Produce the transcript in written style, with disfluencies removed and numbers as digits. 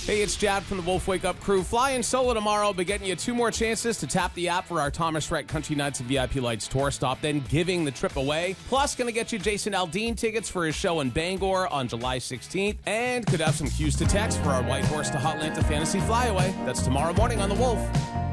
Hey, it's Jad from the Wolf Wake Up crew. Flying solo tomorrow, but getting you 2 more chances to tap the app for our Thomas Rhett Country Nights and VIP Lights tour stop, then giving the trip away. Plus, going to get you Jason Aldean tickets for his show in Bangor on July 16th, and could have some cues to text for our White Horse to Hotlanta Fantasy Flyaway. That's tomorrow morning on The Wolf.